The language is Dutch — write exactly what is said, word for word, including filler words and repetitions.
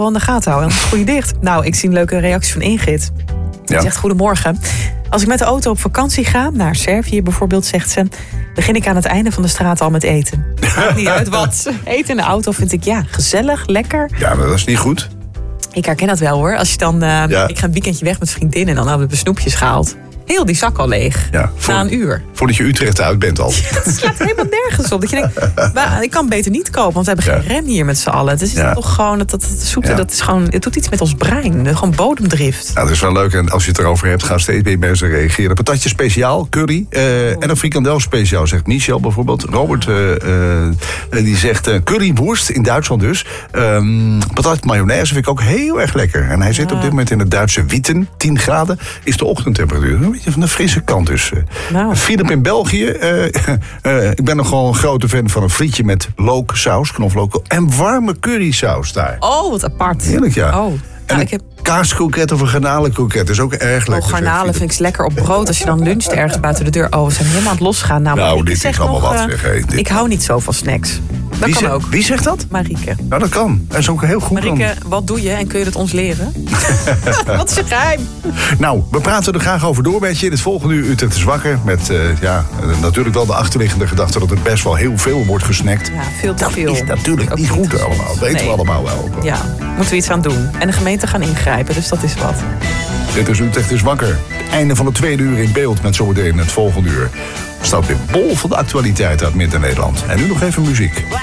wel in de gaten houden. Dan goeie dicht. Nou, ik zie een leuke reactie van Ingrid. Die Ja. zegt, goedemorgen. Als ik met de auto op vakantie ga, naar Servië bijvoorbeeld, zegt ze, begin ik aan het einde van de straat al met eten. Maakt niet uit wat. Eten in de auto vind ik, ja, gezellig, lekker. Ja, maar dat is niet goed. Ik herken dat wel hoor. Als je dan, uh, Ja. ik ga een weekendje weg met vriendinnen en dan hebben we snoepjes gehaald. Heel die zak al leeg. Ja, voor- Na een uur. Voordat je Utrecht uit bent al. Dat slaat helemaal nergens op. Dat je denkt, "Wa- ik kan beter niet kopen, want we hebben geen Ja. rem hier met z'n allen. Het is Ja. toch gewoon, dat, dat, dat, zoete, Ja. dat is gewoon, het doet iets met ons brein. Gewoon bodemdrift. Ja, dat is wel leuk. En als je het erover hebt, gaan steeds meer mensen reageren. Patatje speciaal, curry. eh, En een frikandel speciaal, zegt Michel bijvoorbeeld. Robert eh, eh, die zegt uh, curryworst in Duitsland dus. Um, patat mayonaise vind ik ook heel erg lekker. En hij zit Ja. op dit moment in het Duitse Wieten. tien graden is de ochtendtemperatuur. Een beetje van de frisse kant dus. Nou. Philip in België. eh, eh, ik ben nogal een grote fan van een frietje met looksaus, knoflook. En warme currysaus daar. Oh, wat apart. Heerlijk, ja. Oh, En nou, een ik heb kaaskroket of een garnalenkoket is ook erg lekker. oh, garnalen zegt vind Philip. ik lekker op brood als je dan luncht ergens buiten de deur. Oh, we zijn helemaal aan het losgaan. Nou, Nou, Marieke dit is zegt allemaal nog, wat, eh, zeg, hé, dit- ik hou niet zo van snacks. Dat Wie kan zegt- ook. Wie zegt dat? Marieke. Nou, dat kan. Dat is ook heel goed. dan. Marieke, wat doe je en kun je dat ons leren? Wat is je geheim? Nou, we praten er graag over door met je. In het volgende uur Utrecht is wakker. Met eh, ja, eh, natuurlijk wel de achterliggende gedachte dat er best wel heel veel wordt gesnackt. Ja, veel te Dat veel. is natuurlijk Ook niet goed gezond. allemaal. Dat weten Nee. we allemaal wel. Ja, moeten we iets aan doen. En de gemeente gaan ingrijpen, dus dat is wat. Dit is Utrecht is wakker. Einde van het tweede uur in beeld met zometeen het volgende uur. Staat weer bol van de actualiteit uit Midden-Nederland. En nu nog even muziek.